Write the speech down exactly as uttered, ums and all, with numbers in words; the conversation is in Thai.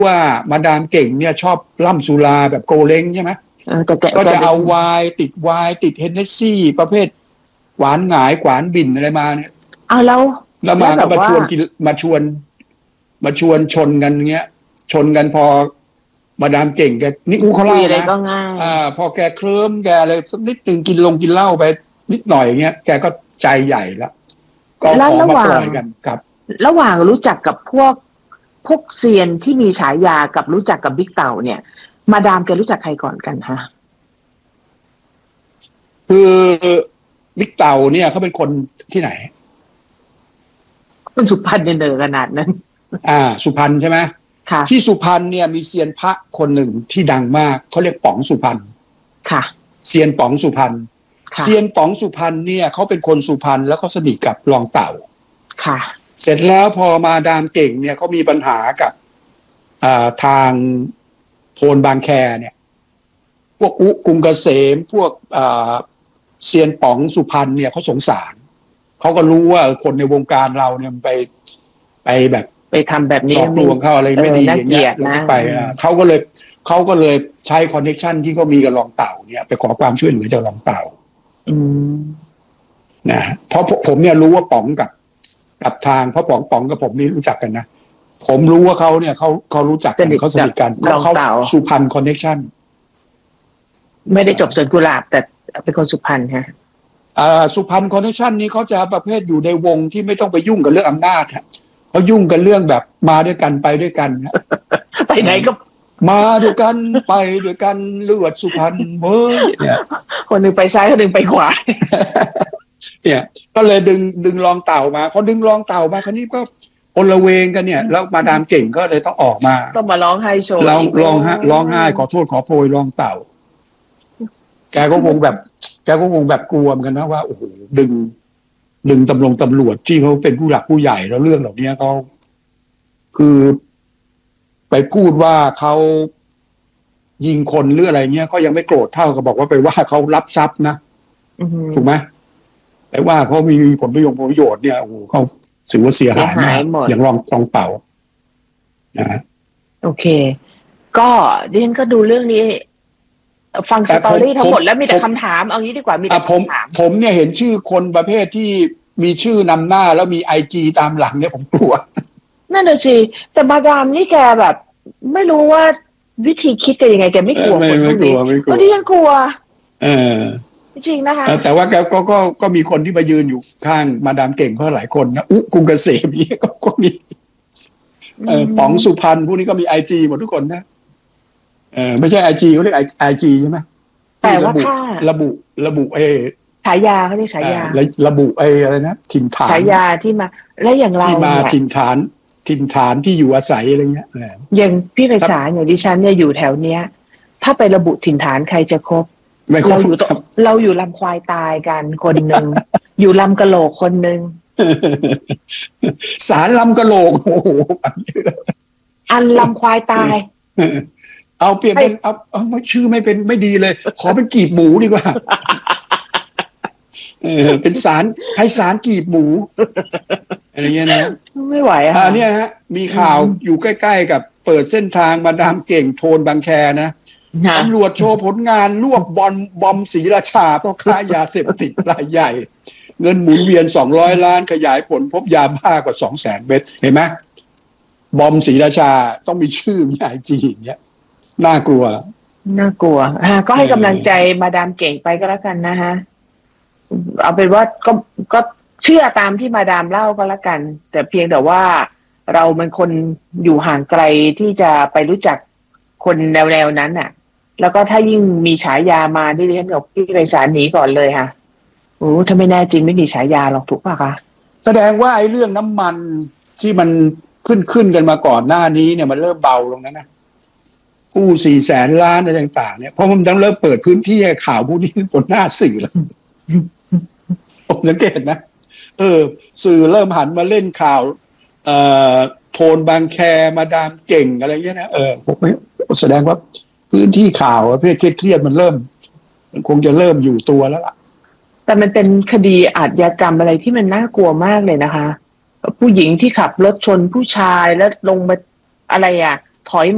ว่ามาดามเก่งเนี่ยชอบล่ำสุราแบบโกเล้งใช่ไหมก็จะเอาไวน์ติดไวน์ติดเฮนเนสซี่ประเภทหวานหงายขวานบิ่นอะไรมาเนี่ยเอาแล้วแล้วมาก็มาชวนกินมาชวนมาชวนชนกันเงี้ยชนกันพอมาดามเก่งแกนี่อู้เขาเล่านะอ่าพอแกเคลิ้มแกอะไรสักนิดนึงกินลงกินเหล้าไปนิดหน่อยเงี้ยแกก็ใจใหญ่แล้วก็ขอมาปล่อยกันครับระหว่างรู้จักกับพวกพวกเซียนที่มีฉายากับรู้จักกับบิ๊กเต่าเนี่ยมาดามแกรู้จักใครก่อนกันฮะคือบิ๊กเต่าเนี่ยเขาเป็นคนที่ไหนคนสุพรรณเนอขนาดนั้นอ่าสุพรรณใช่ไหมค่ะที่สุพรรณเนี่ยมีเซียนพระคนหนึ่งที่ดังมากเขาเรียกป๋องสุพรรณค่ะเซียนป๋องสุพรรณเซียนป๋องสุพรรณเนี่ยเขาเป็นคนสุพรรณแล้วเขาสนิทกับรองเต่าค่ะเสร็จแล้วพอมาดามเก่งเนี่ยเขามีปัญหากับทางโทนบางแคเนี่ยพวกอุกรุงเกษมพวกเซียนป๋องสุพรรณเนี่ยเขาสงสารเขาก็รู้ว่าคนในวงการเราเนี่ยไปไปแบบไปทำแบบนี้หลอกลวงเขาอะไรไม่ดีอย่างเงี้ยไปเขาก็เลยเขาก็เลยใช้คอนเนคชั่นที่เขามีกับรองเต่าเนี่ยไปขอความช่วยเหลือจากรองเต่านะเพราะผมเนี่ยรู้ว่าป๋องกับกับทางเพราะป๋องป๋องกับผมนี่รู้จักกันนะผมรู้ว่าเขาเนี่ยเขาเขารู้จักกันเขาสนิทกันเขาเขาสุพรรณคอนเนคชั่นไม่ได้จบสวนกุหลาบแต่เป็นคนสุพรรณฮะอ่าสุพรรณคอนเนคชั่นนี้เขาจะประเภทอยู่ในวงที่ไม่ต้องไปยุ่งกับเรื่องอำนาจฮะเขายุ่งกันเรื่องแบบมาด้วยกันไปด้วยกันไปไหนก็มาด้วยกันไปด้วยกันเลือดสุพรรณเว้ยเนี่ยคนหนึ่งไปซ้ายคนหนึ่งไปขวาเนี่ยก็เลยดึงดึงรองเต่ามาพอดึงรองเต่ามาคราวนี้ก็โอละเวงกันเนี่ยแล้วมาดามเก่งก็เลยต้องออกมาต้องมาร้องไห้โชว์ร้องร้องไห้ร้องไห้ขอโทษขอโพยรองเต่าแกก็คงแบบแกก็คงแบบกลัวเหมือนกันนะว่าโอ้โหดึงดึงตำรวจตำรวจที่เขาเป็นผู้หลักผู้ใหญ่แล้วเรื่องเหล่านี้เขาคือไปพูดว่าเขายิงคนหรืออะไรเงี้ยเขายังไม่โกรธเท่ากับบอกว่าไปว่าเขารับทรัพย์นะถูกไหมแต่ว่าเขามีผลประโยชน์ประโยชน์เนี่ยโอ้โหเขาถือว่าเสียหายมากอย่างรองรองเต่านะโอเคก็ดิฉันก็ดูเรื่องนี้ฟังสตอรี่ทั้งหมดแล้วมีแต่คำถามเอางี้ดีกว่ามีแต่คำถามผมเนี่ยเห็นชื่อคนประเภทที่มีชื่อนำหน้าแล้วมีไอจีตามหลังเนี่ยผมกลัวนั่นน่ะสิแต่มาดามนี่แกแบบไม่รู้ว่าวิธีคิดกันยังไงแกไม่กลัวคนพวกนี้ก็ดิฉันกลัวเออจริงนะคะแต่ว่าแกก็ก็ก็มีคนที่มายืนอยู่ข้างมาดามเก่งเพราะหลายคนนะอุ๊กรุงเกษมนี่ก็ก็มีเออป๋องสุพรรณพวกนี้ก็มีไอจีหมดทุกคนนะเออไม่ใช่ไอจีเขาเรียกไอจีใช่ไหมแต่ว่าถ้าระบุระบุเอฉายาเขาเรียกฉายาระบุเออะไรนะถิ่นฐานฉายาที่มาและอย่างเราที่มาถิ่นฐานถิ่นฐานที่อยู่อาศัยอะไรเงี้ยอย่างพี่ไพศาลอย่างดิฉันเนี่ยอยู่แถวเนี้ยถ้าไประบุถิ่นฐานใครจะครบเราอยู่เราอยู่ลำควายตายกันคนหนึ่งอยู่ลำกะโหลกคนหนึ่งสารลำกะโหลกโอ้โหอันลำควายตายเอาเปลี่ยนเป็นเอาเอาไม่ชื่อไม่เป็นไม่ดีเลยขอเป็นกีบหมูดีกว่าเออเป็นสารไพศาลกีบหมูอะไรเงี้ยนะไม่ไหวอ่ะเนี่ยฮะมีข่าวอยู่ใกล้ๆกับเปิดเส้นทางมาดามเก่งโทนบางแคนะตำรวจโชว์ผลงานรวบบอลบอมศรีราชาเพราะค้ายาเสพติดรายใหญ่เงินหมุนเวียนสองร้อยล้านขยายผลพบยาบ้ากว่า สองแสน เม็ดเห็นไหมบอมศรีราชาต้องมีชื่อมีไอจีอย่างเงี้ยน่ากลัวน่ากลัวฮะก็ให้กำลังใจมาดามเก่งไปก็แล้วกันนะฮะเอาเป็นว่าก็ก็เชื่อตามที่มาดามเล่าก็แล้วกันแต่เพียงแต่ว่าเราเป็นคนอยู่ห่างไกลที่จะไปรู้จักคนแนวๆนั้นน่ะแล้วก็ถ้ายิ่งมีฉายามาที่ดิฉันกับพี่ไพศาลหนีก่อนเลยค่ะโอ้ถ้าไม่แน่จริงไม่มีฉายาหรอกถูกป่ะคะแสดงว่าไอ้เรื่องน้ำมันที่มันขึ้นขึ้นกันมาก่อนหน้านี้เนี่ยมันเริ่มเบาลงแล้วนะกู้สี่แสนล้านอะไรต่างๆเนี่ยเพราะมันต้องเริ่มเปิดพื้นที่ให้ข่าวพวกนี้บนหน้าสื่อแล้วผมสังเกตนะเออสื่อเริ่มหันมาเล่นข่าวเอ่อโทนบางแคมาดามเก่งอะไรเงี้ยนะเออผมไม่แสดงว่าพื้นที่ข่าวประเภทเครียดๆมันเริ่มมันคงจะเริ่มอยู่ตัวแล้วล่ะแต่มันเป็นคดีอาชญากรรมอะไรที่มันน่ากลัวมากเลยนะคะผู้หญิงที่ขับรถชนผู้ชายแล้วลงมาอะไรอ่ะถอย